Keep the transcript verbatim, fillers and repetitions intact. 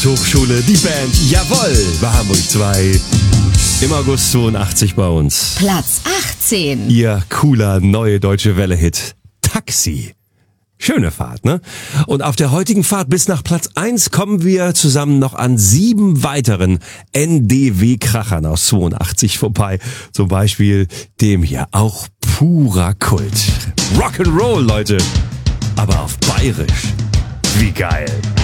Hochschule, die Band, jawohl, bei Hamburg zwei. Im August zweiundachtzig bei uns. Platz achtzehn. Ihr cooler neue deutsche Welle-Hit. Taxi. Schöne Fahrt, ne? Und auf der heutigen Fahrt bis nach Platz eins kommen wir zusammen noch an sieben weiteren N D W-Krachern aus zweiundachtzig vorbei. Zum Beispiel dem hier, auch purer Kult. Rock'n'Roll, Leute. Aber auf Bayerisch. Wie geil.